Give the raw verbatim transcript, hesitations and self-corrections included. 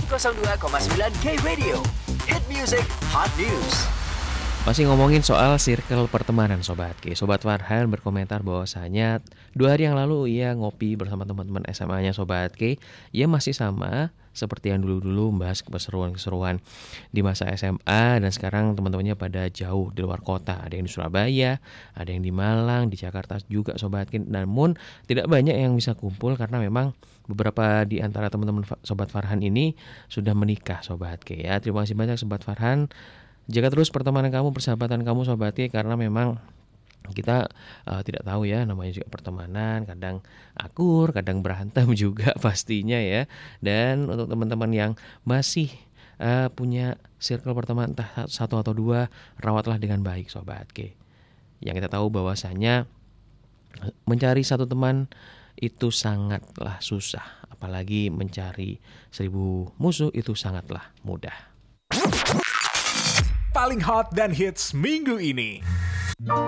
seratus dua koma sembilan K Radio. Hit music, hot news. Masih ngomongin soal circle pertemanan Sobat K. Sobat Farhan berkomentar bahwasanya dua hari yang lalu ia ngopi bersama teman-teman S M A-nya Sobat K. Ia masih sama seperti yang dulu-dulu membahas keseruan-keseruan di masa S M A, dan sekarang teman-temannya pada jauh di luar kota. Ada yang di Surabaya, ada yang di Malang, di Jakarta juga Sobat K. Namun tidak banyak yang bisa kumpul karena memang beberapa di antara teman-teman Sobat Farhan ini sudah menikah Sobat K ya. Terima kasih banyak Sobat Farhan. Jaga terus pertemanan kamu, persahabatan kamu Sobat K, karena memang kita uh, tidak tahu ya, namanya juga pertemanan, kadang akur, kadang berantem juga pastinya ya. Dan untuk teman-teman yang masih uh, punya circle pertemanan entah satu atau dua, rawatlah dengan baik Sobat K. Yang kita tahu bahwasanya mencari satu teman itu sangatlah susah, apalagi mencari seribu musuh itu sangatlah mudah. Paling hot dan hits minggu ini.